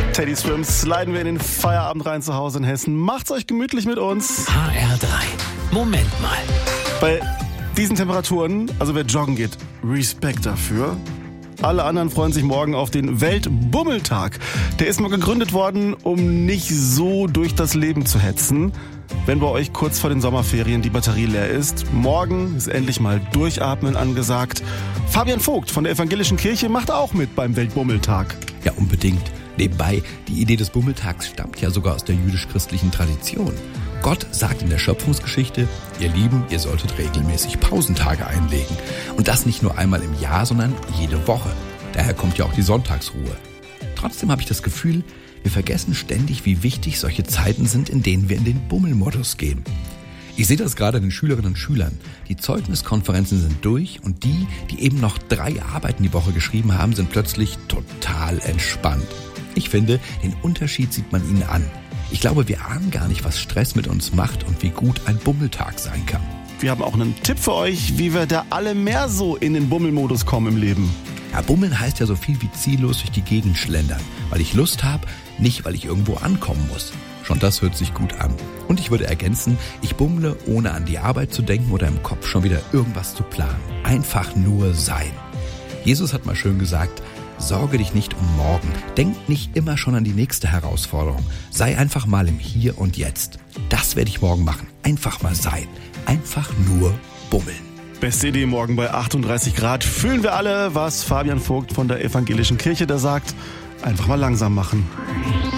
Teddy Swims sliden wir in den Feierabend rein zu Hause in Hessen. Macht's euch gemütlich mit uns. HR3. Moment mal. Bei diesen Temperaturen, also wer joggen geht, Respekt dafür. Alle anderen freuen sich morgen auf den Weltbummeltag. Der ist mal gegründet worden, um nicht so durch das Leben zu hetzen. Wenn bei euch kurz vor den Sommerferien die Batterie leer ist, morgen ist endlich mal Durchatmen angesagt. Fabian Vogt von der Evangelischen Kirche macht auch mit beim Weltbummeltag. Ja, unbedingt. Nebenbei, die Idee des Bummeltags stammt ja sogar aus der jüdisch-christlichen Tradition. Gott sagt in der Schöpfungsgeschichte, ihr Lieben, ihr solltet regelmäßig Pausentage einlegen. Und das nicht nur einmal im Jahr, sondern jede Woche. Daher kommt ja auch die Sonntagsruhe. Trotzdem habe ich das Gefühl, wir vergessen ständig, wie wichtig solche Zeiten sind, in denen wir in den Bummelmodus gehen. Ich sehe das gerade an den Schülerinnen und Schülern. Die Zeugniskonferenzen sind durch und die eben noch 3 Arbeiten die Woche geschrieben haben, sind plötzlich total entspannt. Ich finde, den Unterschied sieht man ihnen an. Ich glaube, wir ahnen gar nicht, was Stress mit uns macht und wie gut ein Bummeltag sein kann. Wir haben auch einen Tipp für euch, wie wir da alle mehr so in den Bummelmodus kommen im Leben. Ja, Bummeln heißt ja so viel wie ziellos durch die Gegend schlendern, weil ich Lust habe, nicht weil ich irgendwo ankommen muss. Schon das hört sich gut an. Und ich würde ergänzen, ich bummle, ohne an die Arbeit zu denken oder im Kopf schon wieder irgendwas zu planen. Einfach nur sein. Jesus hat mal schön gesagt, sorge dich nicht um morgen. Denk nicht immer schon an die nächste Herausforderung. Sei einfach mal im Hier und Jetzt. Das werde ich morgen machen. Einfach mal sein. Einfach nur bummeln. Beste Idee morgen bei 38 Grad. Fühlen wir alle, was Fabian Vogt von der Evangelischen Kirche da sagt. Einfach mal langsam machen.